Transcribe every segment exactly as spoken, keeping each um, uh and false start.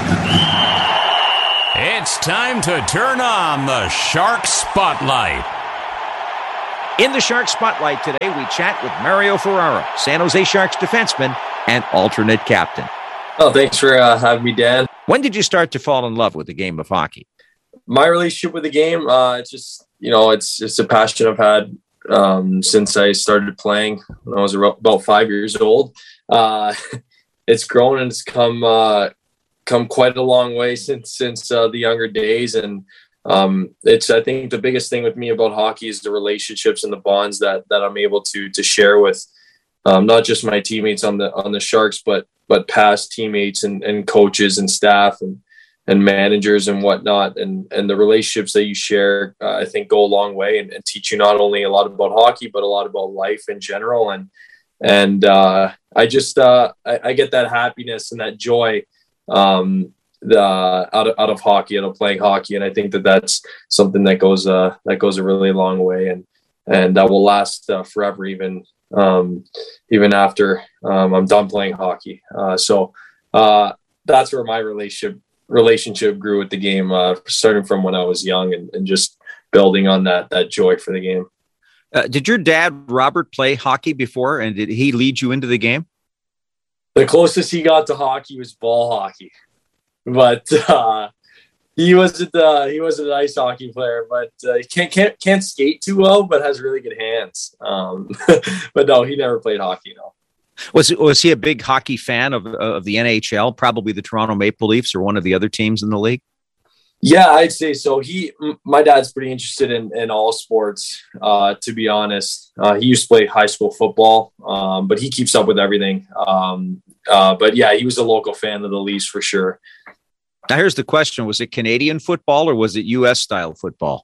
It's time to turn on the Shark Spotlight. In the Shark Spotlight today, we chat with Mario Ferraro, San Jose Sharks defenseman and alternate captain. Oh, thanks for uh, having me, Dan. When did you start to fall in love with the game of hockey? My relationship with the game, uh, it's just, you know, it's it's a passion I've had um, since I started playing when I was about five years old. Uh, it's grown and it's come uh, come quite a long way since since uh, the younger days. And um, it's, I think the biggest thing with me about hockey is the relationships and the bonds that that I'm able to to share with um, not just my teammates on the on the Sharks, but but past teammates and, and coaches and staff and, and managers and whatnot. And, and the relationships that you share, uh, I think go a long way and, and teach you not only a lot about hockey, but a lot about life in general. And, and uh, I just, uh, I, I get that happiness and that joy um, the, out of, out of hockey, out of playing hockey. And I think that that's something that goes, uh, that goes a really long way and, and that will last uh, forever, even, um, even after um, I'm done playing hockey. Uh, so uh, that's where my relationship relationship grew with the game, uh, starting from when I was young and, and just building on that that joy for the game. Uh, did your dad, Robert, play hockey before, and did he lead you into the game? The closest he got to hockey was ball hockey, but uh, he wasn't uh, he wasn't an ice hockey player. But uh, he can't can't can't skate too well, but has really good hands. Um, but no, he never played hockey. No. Was was he a big hockey fan of of the N H L? Probably the Toronto Maple Leafs or one of the other teams in the league. Yeah, I'd say so. He, my dad's pretty interested in, in all sports. Uh, to be honest, uh, he used to play high school football, um, but he keeps up with everything. Um, uh, but yeah, he was a local fan of the Leafs for sure. Now, here's the question: was it Canadian football or was it U S style football?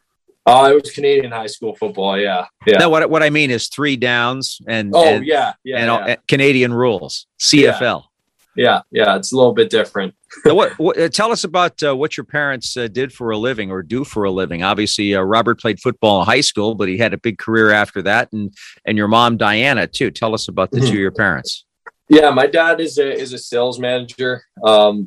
Uh, it was Canadian high school football. Yeah. Yeah. No, what, what I mean is three downs and, oh, and, yeah. Yeah, and yeah. Uh, Canadian rules, C F L. Yeah. Yeah. It's a little bit different. Now, what, what, uh, tell us about uh, what your parents uh, did for a living or do for a living. Obviously, uh, Robert played football in high school, but he had a big career after that. And, and your mom, Diana, too. Tell us about the Mm-hmm. two of your parents. Yeah. My dad is a, is a sales manager. Um,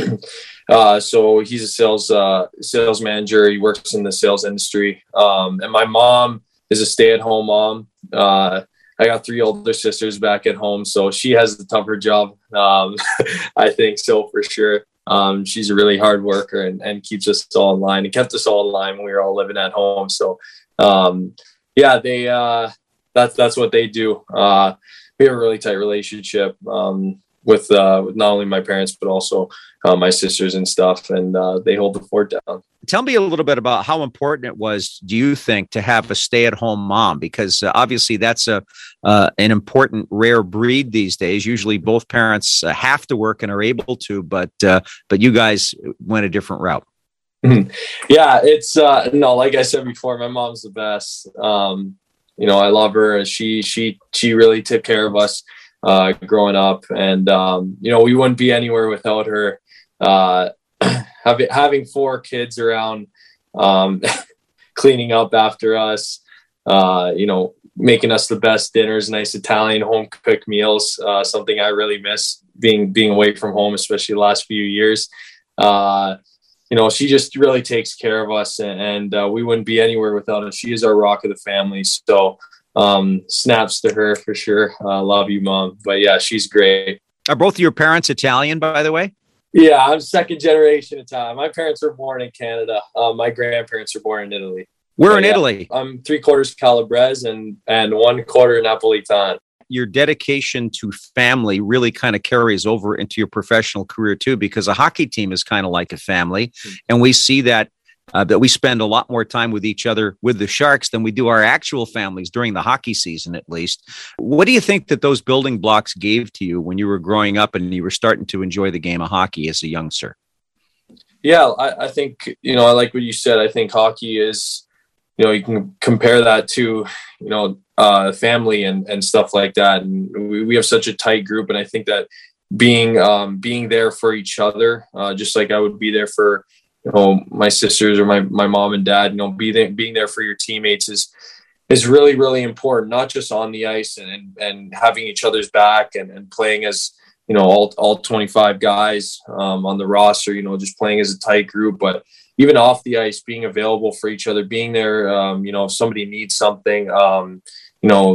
uh, so he's a sales, uh, sales manager. He works in the sales industry. Um, and my mom is a stay-at-home mom. Uh, I got three older sisters back at home, so she has the tougher job. Um, I think so for sure. Um, she's a really hard worker and, and keeps us all in line and kept us all in line when we were all living at home. So, um, yeah, they, uh, that's, that's what they do. Uh, we have a really tight relationship, um, with, uh, with not only my parents, but also, uh, my sisters and stuff. And, uh, they hold the fort down. Tell me a little bit about how important it was, do you think, to have a stay-at-home mom? Because uh, obviously that's a uh, an important rare breed these days. Usually both parents uh, have to work and are able to, but uh, but you guys went a different route. Mm-hmm. Yeah, it's uh, no, like I said before, my mom's the best. Um, you know, I love her. She she she really took care of us uh, growing up, and um, you know, we wouldn't be anywhere without her. Uh, having having four kids around, um, cleaning up after us, uh, you know, making us the best dinners, nice Italian home cooked meals, uh, something I really miss being being away from home, especially the last few years. Uh, you know, she just really takes care of us, and, and uh, we wouldn't be anywhere without her. She is our rock of the family. So um, snaps to her for sure. Uh, love you, Mom. But yeah, she's great. Are both of your parents Italian, by the way? Yeah, I'm second generation Italian. My parents were born in Canada. Uh, my grandparents were born in Italy. We're but in yeah, Italy. I'm three quarters Calabrese and, and one quarter Napolitan. Your dedication to family really kind of carries over into your professional career too, because a hockey team is kind of like a family. Mm-hmm. And we see that Uh, that we spend a lot more time with each other with the Sharks than we do our actual families during the hockey season, at least. What do you think that those building blocks gave to you when you were growing up and you were starting to enjoy the game of hockey as a youngster? Yeah, I, I think, you know, I like what you said. I think hockey is, you know, you can compare that to, you know, uh, family and, and stuff like that. And we, we have such a tight group. And I think that being, um, being there for each other, uh, just like I would be there for, you know, my sisters or my, my mom and dad, you know, be there, being there for your teammates is, is really, really important, not just on the ice and, and, and having each other's back and, and playing as, you know, all, all twenty-five guys um, on the roster, you know, just playing as a tight group, but even off the ice, being available for each other, being there, um, you know, if somebody needs something, um, you know,